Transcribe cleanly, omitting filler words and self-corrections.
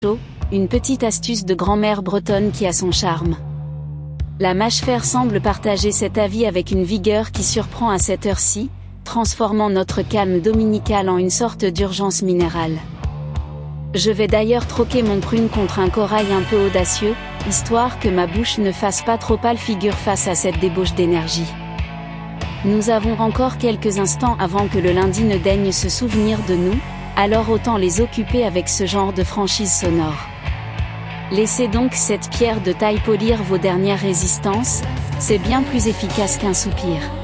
chaud, une petite astuce de grand-mère bretonne qui a son charme. La mâche-fer semble partager cet avis avec une vigueur qui surprend à cette heure-ci, transformant notre calme dominical en une sorte d'urgence minérale. Je vais d'ailleurs troquer mon prune contre un corail un peu audacieux, histoire que ma bouche ne fasse pas trop pâle figure face à cette débauche d'énergie. Nous avons encore quelques instants avant que le lundi ne daigne se souvenir de nous, alors autant les occuper avec ce genre de franchise sonore. Laissez donc cette pierre de taille polir vos dernières résistances, c'est bien plus efficace qu'un soupir.